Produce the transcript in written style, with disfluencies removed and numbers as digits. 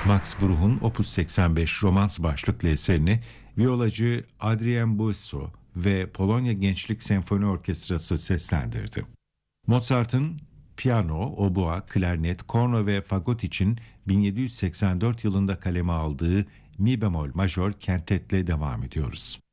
Max Bruch'un Opus 85 romans başlıklı eserini viyolacı Adrien Busso ve Polonya Gençlik Senfoni Orkestrası seslendirdi. Mozart'ın piyano, obua, klarnet, korno ve fagot için 1784 yılında kaleme aldığı mi bemol majör kentetle devam ediyoruz.